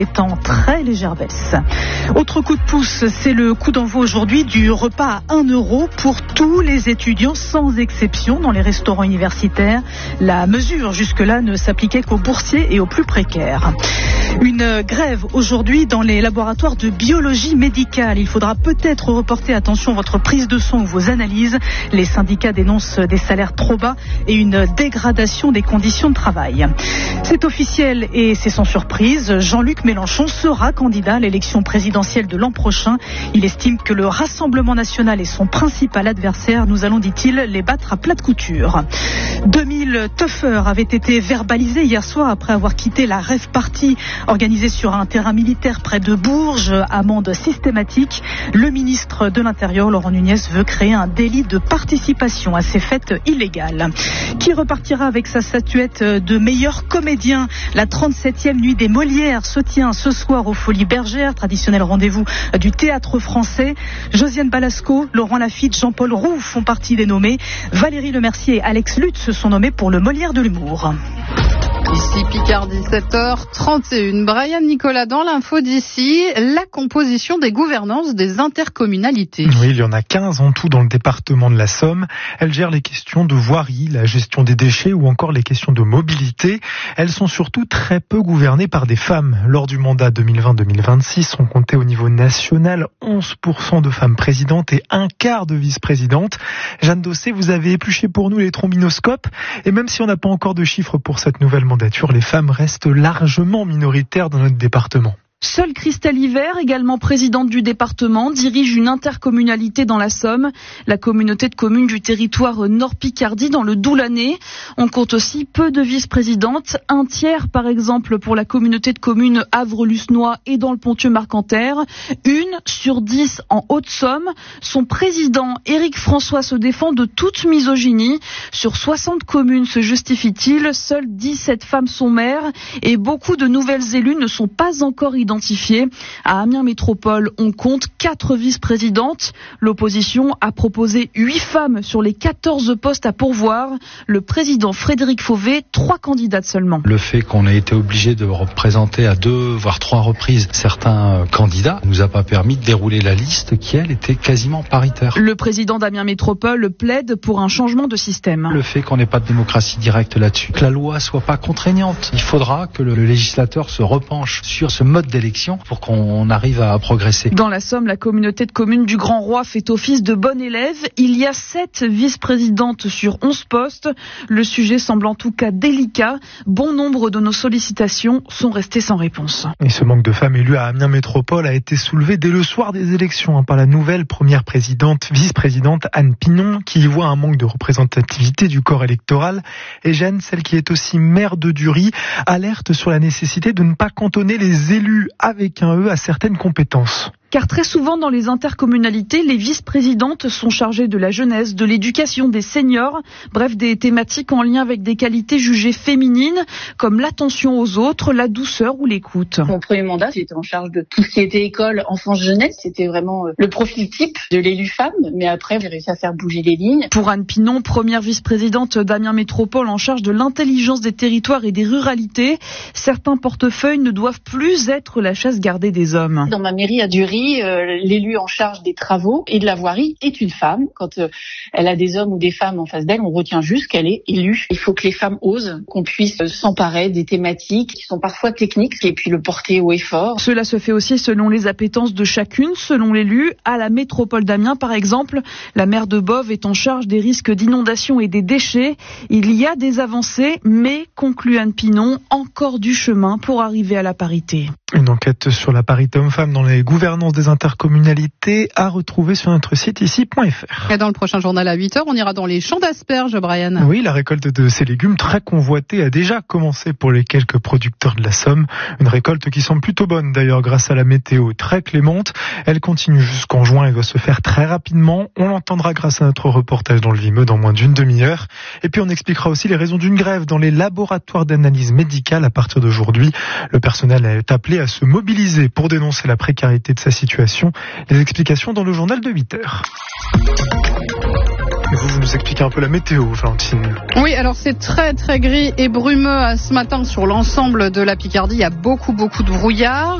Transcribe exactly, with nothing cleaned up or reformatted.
est en très légère baisse. Autre coup de pouce, c'est le coup d'envoi aujourd'hui du repas à un euro pour tous les étudiants sans exception dans les restaurants universitaires. La mesure jusque-là ne s'appliquait qu'aux boursiers et aux plus précaires. Une grève aujourd'hui dans les laboratoires de biologie médicale. Il faudra peut-être reporter, attention, votre prise de sang ou vos analyses. Les syndicats dénoncent des salaires trop bas et une dégradation des conditions de travail. C'est officiel et c'est sans surprise. Jean-Luc Mélenchon sera candidat à l'élection présidentielle de l'an prochain. Il estime que le Rassemblement national est son principal adversaire. Nous allons, dit-il, les battre à plat de couture. deux mille tuffeurs avaient été verbalisés hier soir après avoir quitté la rave party organisée sur un terrain militaire près de Bourges. Amende systématique. Le ministre de l'Intérieur, Laurent Nunez, veut créer un délit de participation à ces fêtes illégales. Qui repartira avec sa statuette de meilleur comédien? La trente-septième nuit des Molières se tient ce soir aux Folies Bergères, traditionnel rendez-vous du théâtre français. Josiane Balasco, Laurent Lafitte, Jean-Paul Roux font partie des nommés. Valérie Lemercier et Alex Lutz se sont nommés pour le Molière de l'humour. Ici Picardie, sept heures trente et une. Brian Nicolas dans l'info d'ici, la composition des gouvernances des intercommunalités. Oui, il y en a quinze en tout dans le département de la Somme. Elles gèrent les questions de voirie, la gestion des déchets ou encore les questions de mobilité. Elles sont surtout très peu gouvernées par des femmes. Lors du mandat deux mille vingt deux mille vingt-six, on comptait au niveau national onze pour cent de femmes présidentes et un quart de vice-présidentes. Jeanne Dossé, vous avez épluché pour nous les trombinoscopes. Et même si on n'a pas encore de chiffres pour cette nouvelle mandature, les femmes restent largement minoritaires dans notre département. Seule Christelle Hiver, également présidente du département, dirige une intercommunalité dans la Somme, la communauté de communes du territoire Nord-Picardie dans le Doulanais. On compte aussi peu de vice-présidentes, un tiers par exemple pour la communauté de communes Havre-Lusnois et dans le Ponthieu-Marcanterre, une sur dix en Haute-Somme. Son président, Éric François, se défend de toute misogynie. Sur soixante communes, se justifie-t-il, seules dix-sept femmes sont maires et beaucoup de nouvelles élues ne sont pas encore identifiées. Identifié. À Amiens Métropole, on compte quatre vice-présidentes. L'opposition a proposé huit femmes sur les quatorze postes à pourvoir. Le président Frédéric Fauvet, trois candidates seulement. Le fait qu'on ait été obligé de représenter à deux, voire trois reprises certains candidats, nous a pas permis de dérouler la liste qui, elle, était quasiment paritaire. Le président d'Amiens Métropole plaide pour un changement de système. Le fait qu'on n'ait pas de démocratie directe là-dessus, que la loi soit pas contraignante. Il faudra que le législateur se repenche sur ce mode d'élection pour qu'on arrive à progresser. Dans la Somme, la communauté de communes du Grand Roi fait office de bon élève. Il y a sept vice-présidentes sur onze postes. Le sujet semble en tout cas délicat. Bon nombre de nos sollicitations sont restées sans réponse. Et ce manque de femmes élues à Amiens Métropole a été soulevé dès le soir des élections hein, par la nouvelle première présidente, vice-présidente Anne Pinon, qui y voit un manque de représentativité du corps électoral. Et Jeanne, celle qui est aussi maire de Dury, alerte sur la nécessité de ne pas cantonner les élus avec un E à certaines compétences. Car très souvent dans les intercommunalités, les vice-présidentes sont chargées de la jeunesse, de l'éducation, des seniors, bref des thématiques en lien avec des qualités jugées féminines, comme l'attention aux autres, la douceur ou l'écoute. Mon premier mandat, j'étais en charge de tout ce qui était école, enfance, jeunesse. C'était vraiment le profil type de l'élu femme, mais après j'ai réussi à faire bouger les lignes. Pour Anne Pinon, première vice-présidente d'Amiens Métropole en charge de l'intelligence des territoires et des ruralités, certains portefeuilles ne doivent plus être la chasse gardée des hommes. Dans ma mairie à Dury, Euh, l'élu en charge des travaux et de la voirie est une femme. Quand euh, elle a des hommes ou des femmes en face d'elle, on retient juste qu'elle est élue. Il faut que les femmes osent, qu'on puisse euh, s'emparer des thématiques qui sont parfois techniques et puis le porter haut et fort. Cela se fait aussi selon les appétences de chacune, selon l'élu. À la métropole d'Amiens, par exemple, la maire de Boves est en charge des risques d'inondation et des déchets. Il y a des avancées, mais, conclut Anne Pinon, encore du chemin pour arriver à la parité. Une enquête sur la parité homme-femme dans les gouvernances des intercommunalités à retrouver sur notre site ici point f r. Et dans le prochain journal à huit heures, on ira dans les champs d'asperges, Brian. Oui, la récolte de ces légumes très convoités a déjà commencé pour les quelques producteurs de la Somme. Une récolte qui semble plutôt bonne d'ailleurs grâce à la météo très clémente. Elle continue jusqu'en juin et va se faire très rapidement. On l'entendra grâce à notre reportage dans le Vimeux dans moins d'une demi-heure. Et puis on expliquera aussi les raisons d'une grève dans les laboratoires d'analyse médicale à partir d'aujourd'hui. Le personnel est appelé à se mobiliser pour dénoncer la précarité de sa situation. Les explications dans le journal de huit heures. Vous, vous nous expliquez un peu la météo, Valentine. Oui, alors c'est très très gris et brumeux ce matin sur l'ensemble de la Picardie. Il y a beaucoup beaucoup de brouillard.